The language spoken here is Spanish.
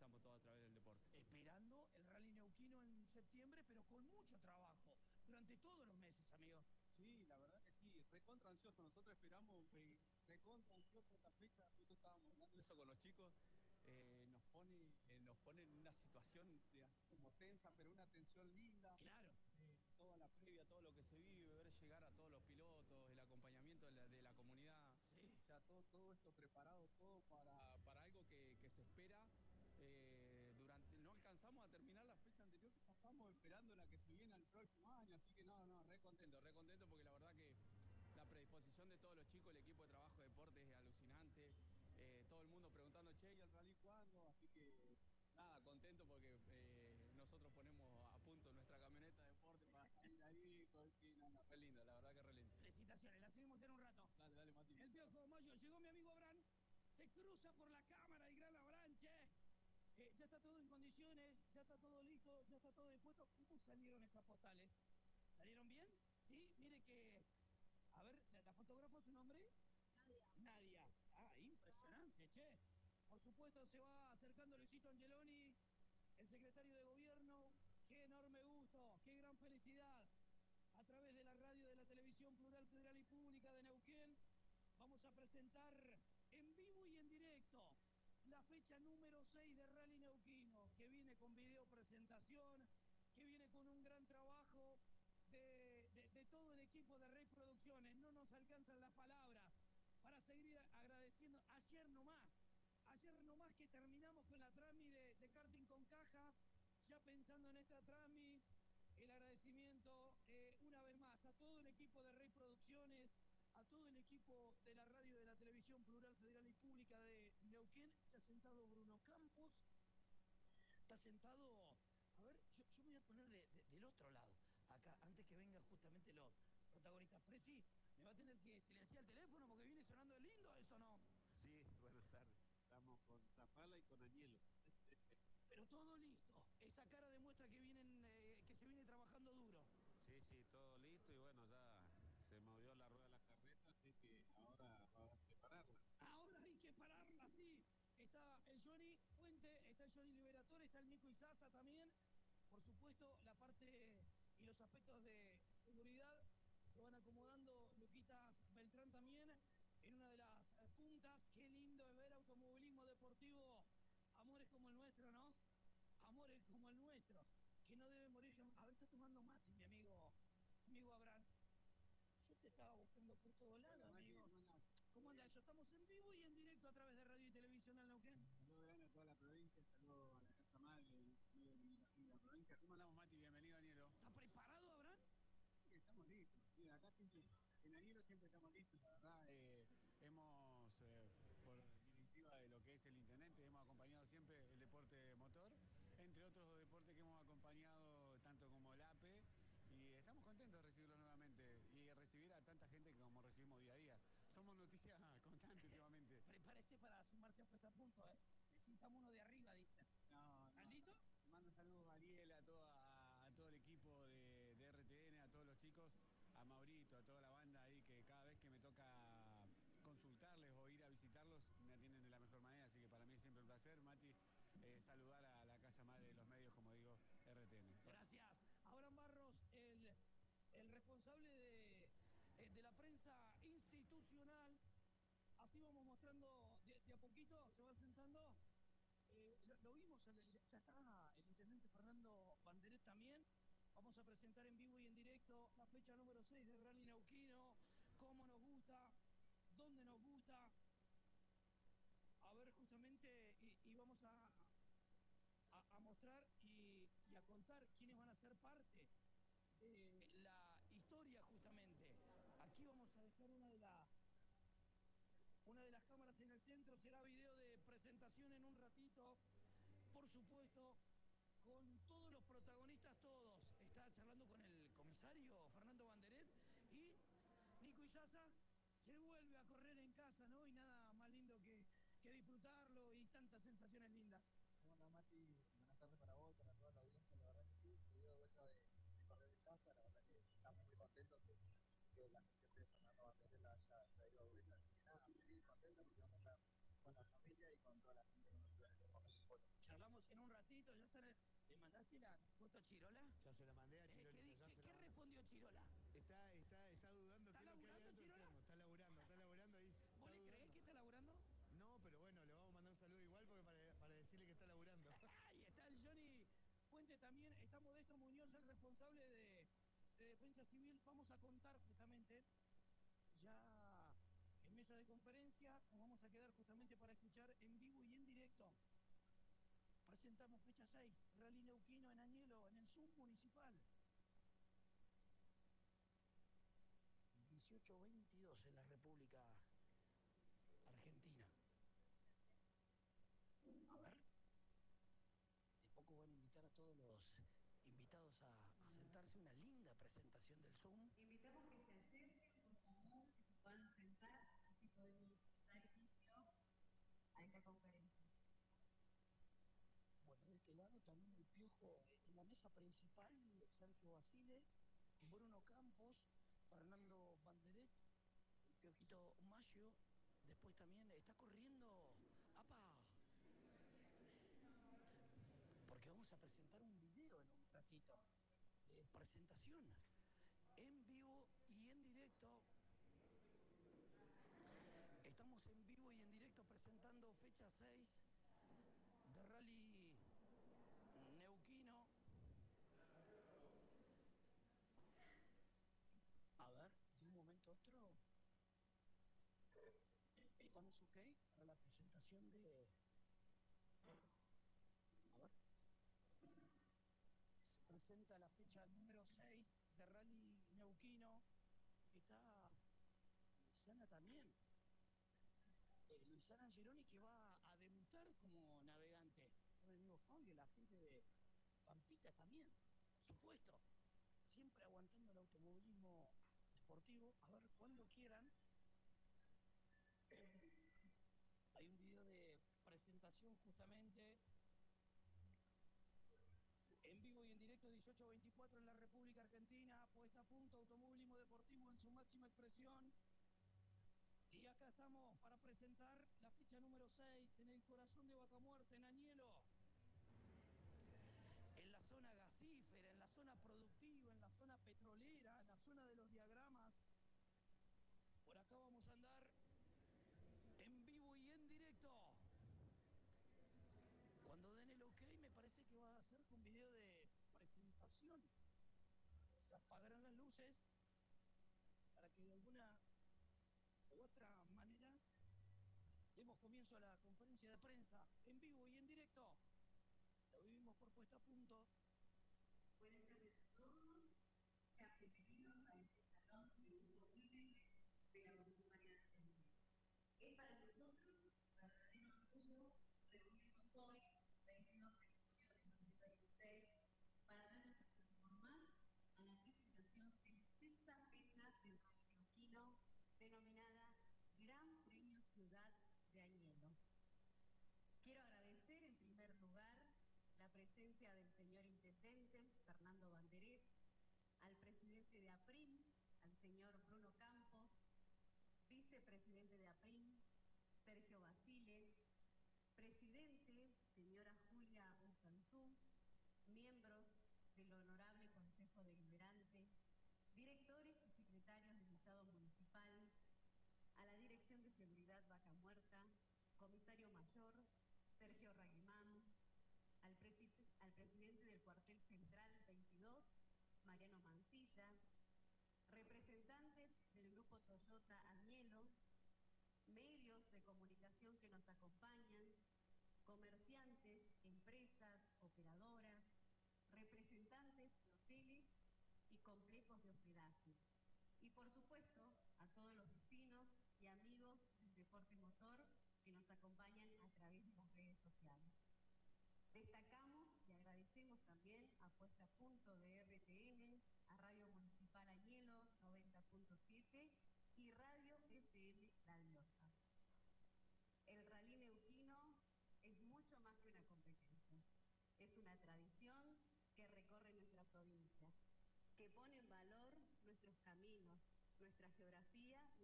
realizamos todo a través del deporte. Esperando el Rally Neuquino en septiembre, pero con mucho trabajo, durante todos los meses, amigo. Sí, la verdad que sí, recontra ansioso. Nosotros esperamos recontra ansioso esta fecha. Justo estábamos hablando de eso con los chicos. Nos pone en una situación así como tensa, pero una tensión linda. Claro. Toda la previa, todo lo que se vive, ver llegar a todos los pilotos, el acompañamiento de la comunidad. Sí. Ya todo esto preparado, todo para algo que se espera. No alcanzamos a terminar la fecha anterior, ya estamos esperando la que se viene el próximo año, así que re contento porque la verdad que la predisposición de todos los chicos, el equipo de trabajo de deportes es alucinante, todo el mundo preguntando, che, ¿y el rally cuándo? Así que nada, contento porque nosotros ponemos a punto nuestra camioneta de deporte para salir ahí, re lindo, la verdad que re lindo. Felicitaciones, la seguimos en un rato. Dale, Mati. El Piojo Mayo, llegó mi amigo Abraham, se cruza por la cámara, el gran Abraham, che. Ya está todo en condiciones, ya está todo listo, ya está todo dispuesto. ¿Cómo salieron esas postales? ¿Salieron bien? Sí, mire que... A ver, ¿la fotógrafa, su nombre? Nadia. Ah, impresionante, che. Por supuesto, se va acercando Luisito Angeloni, el secretario de gobierno. Qué enorme gusto, qué gran felicidad. A través de la radio, de la televisión plural, federal y pública de Neuquén, vamos a presentar en vivo y en directo la fecha número 6 de Rally Neuquino, que viene con video presentación, que viene con un gran trabajo de todo el equipo de Rey Producciones. No nos alcanzan las palabras para seguir agradeciendo. Ayer nomás que terminamos con la trami de karting con caja, ya pensando en esta trami, el agradecimiento una vez más a todo el equipo de Rey Producciones, a todo el equipo de la radio, de la televisión plural, federal y pública de Neuquén. Está sentado Bruno Campos, está sentado... A ver, yo me voy a poner del otro lado, acá, antes que vengan justamente los protagonistas. Presi, me va a tener que silenciar el teléfono porque viene sonando lindo, ¿eso no? Sí, buenas tardes. Estamos con Zapala y con Añelo. Pero todo listo. Esa cara demuestra que que se viene trabajando duro. Sí, todo listo y bueno, ya se movió la rueda de la carreta, así que ahora va a prepararla. Ahora hay que pararla, sí. Está el Johnny Fuente, está el Johnny Liberatore, está el Nico Isaza también. Por supuesto, la parte y los aspectos de seguridad se van acomodando. Luquitas Beltrán también en una de las puntas. Qué lindo es ver automovilismo deportivo. Amores como el nuestro, ¿no? Amores como el nuestro, que no debe morir. A ver, está tomando mate, mi amigo Abraham. Yo te estaba buscando por todos lados, amigo. ¿Cómo anda eso? Estamos en vivo y en directo a través de Radio y Televisión al Neuquén. Saludos a toda la provincia, saludos a la Casa Madre, el medio de comunicación de la provincia. ¿Cómo andamos, Mati? Bienvenido, Anielo. ¿Está preparado, Abraham? Sí, estamos listos. Sí, acá siempre, en Anielo siempre estamos listos, la verdad. Hemos, por directiva de lo que es el intendente, hemos acompañado siempre el deporte motor, entre otros deportes que hemos acompañado tanto como el APE, y estamos contentos de recibirlo nuevamente y recibir a tanta gente como recibimos día a día. Somos noticias constantes últimamente. Prepárese para sumarse a Puesta a Punto, ¿eh? Necesitamos uno de arriba, dice. ¿Están listos? Mando saludos a Ariel, a todo el equipo de RTN, a todos los chicos, a Maurito, a toda la banda ahí que cada vez que me toca consultarles o ir a visitarlos me atienden de la mejor manera, así que para mí es siempre un placer, Mati, saludar a la casa madre de los medios, como digo, RTN. Gracias. Abraham Barros, el responsable de la prensa institucional. Así vamos mostrando de a poquito, se va sentando. Lo vimos, ya está el intendente Fernando Banderet también. Vamos a presentar en vivo y en directo la fecha número 6 del Rally Neuquino. Cómo nos gusta, dónde nos gusta. A ver, justamente, y vamos a mostrar y a contar quiénes van a ser parte de la historia, justamente. Aquí vamos a dejar una de las cámaras en el centro. Será video de presentación en un ratito, por supuesto, con todos los protagonistas, todos. Está charlando con el comisario Fernando Banderet y Nico Illaza se vuelve a correr en casa, ¿no? Y nada más lindo que disfrutarlo y tantas sensaciones lindas. Bueno, Mati, buenas tardes para vos, para toda la audiencia, la verdad que sí, se dio vuelta de correr en casa, la verdad que estamos muy contentos que la gestión de Fernando Bandera la haya traído de vuelta, así que nada, feliz, contento porque vamos a estar con la familia y con toda la gente que nos ayuda en este momento. Charlamos en un ratito, ya está. ¿Le mandaste la foto a Chirola? Ya se la mandé a Chirolita, ¿Qué ya se la mandé. respondió Chirola? Está dudando ¿Está qué es lo que hay laburando, adentro del Chirola? termo. Está laburando ahí. ¿Vos le creés que está laburando? No, pero bueno, le vamos a mandar un saludo igual porque para decirle que está laburando. Y está el Johnny Fuente también, está Modesto Muñoz, el responsable de Defensa Civil. Vamos a contar justamente, ya en mesa de conferencia, nos vamos a quedar justamente para escuchar en vivo y en directo. Presentamos fecha 6, Rally Neuquino en Añelo, en el Zoom municipal. 18:22 en la República Argentina. A ver, de poco van a invitar a todos los invitados a sentarse, una linda presentación del Zoom. Invitamos que se acerquen, por favor, que se puedan sentar, así podemos dar inicio a esta conferencia. Bueno, de este lado también el Piojo en la mesa principal, Sergio Basile, Bruno Campos, Fernando Banderet, el Piojito Maggio. Después también está corriendo, ¡apa! Porque vamos a presentar un video en un ratito de presentación en vivo y en directo. Estamos en vivo y en directo presentando fecha 6 de Rally Neuquino. A ver, de un momento a otro. ¿Estamos ok para la presentación de... A ver. Se presenta la fecha número 6 de Rally Neuquino. Está Luisana también. Luisana Angeloni, que va a debutar como navegante. Con el amigo Fabio, la gente de Pampita también, por supuesto. Siempre aguantando el automovilismo deportivo. A ver, cuando quieran. Hay un video de presentación justamente en vivo y en directo, 18:24 en la República Argentina, puesta a punto automovilismo deportivo en su máxima expresión. Y acá estamos para presentar la fecha número 6 en el corazón de Vaca Muerta, en Añelo. En la zona gasífera, en la zona productiva, en la zona petrolera, en la zona de los diagramas. Por acá vamos a andar en vivo y en directo. Cuando den el ok, me parece que va a ser un video de presentación. Se apagarán las luces para que de alguna u otra manera demos comienzo a la conferencia de prensa en vivo y en directo. Lo vivimos por puesta a punto. Buenas tardes a todos. Sean bienvenidos a este salón de uso libre de la Municipalidad de Añelo. Es para nosotros un verdadero orgullo reunirnos hoy, 22 de julio de 2026, para darnos a informar a la presentación de la sexta fecha del Rally Neuquino, denominada Gran Premio Ciudad de Añelo. Quiero agradecer en primer lugar la presencia del señor Intendente Fernando Banderet, al presidente de APRIM, al señor Bruno Campos, vicepresidente de APRIM, Sergio Basile, presidente, señora Julia Usanzú, miembros del Honorable Consejo Deliberante, directores y secretarios del Estado Municipal, a la Dirección de Seguridad Vaca Muerta, comisario mayor, Sergio Raguimán, al presidente del Cuartel Central 22, Mariano Mancilla, representantes del Grupo Toyota Añelo, medios de comunicación que nos acompañan, comerciantes, empresas, operadoras, representantes de hoteles y complejos de hospedaje. Y por supuesto, a todos los vecinos y amigos del deporte motor que nos acompañan a través de las redes sociales. Destacamos y agradecemos también a Puesta a Punto de RTN, a Radio Municipal Añelo 90.7 y Radio FM La Diosa. El Rally Neuquino es mucho más que una competencia. Es una tradición que recorre nuestra provincia, que pone en valor nuestros caminos, nuestra geografía y